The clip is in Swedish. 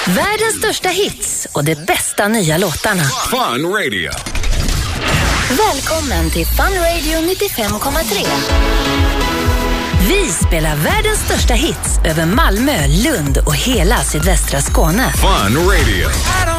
Världens största hits och de bästa nya låtarna. Fun Radio. Välkommen till Fun Radio 95,3. Vi spelar världens största hits över Malmö, Lund och hela sydvästra Skåne. Fun Radio.